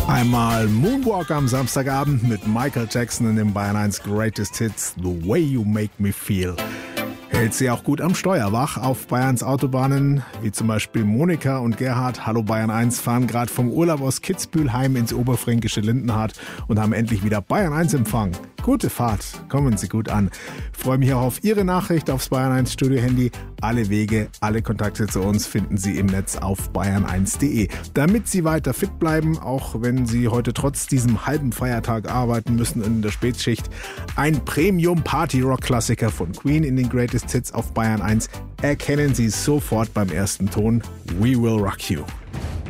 Einmal Moonwalk am Samstagabend mit Michael Jackson in dem Bayern 1 Greatest Hits The Way You Make Me Feel. Hält sie auch gut am Steuer wach auf Bayerns Autobahnen, wie zum Beispiel Monika und Gerhard, Hallo Bayern 1, fahren gerade vom Urlaub aus Kitzbühel heim ins oberfränkische Lindenhardt und haben endlich wieder Bayern 1 Empfang. Gute Fahrt, kommen Sie gut an. Freue mich auch auf Ihre Nachricht aufs Bayern 1 Studio-Handy. Alle Wege, alle Kontakte zu uns finden Sie im Netz auf bayern1.de. Damit Sie weiter fit bleiben, auch wenn Sie heute trotz diesem halben Feiertag arbeiten müssen in der Spätschicht, ein Premium-Party-Rock-Klassiker von Queen in den Greatest Hits auf Bayern 1 erkennen Sie sofort beim ersten Ton. We Will Rock You.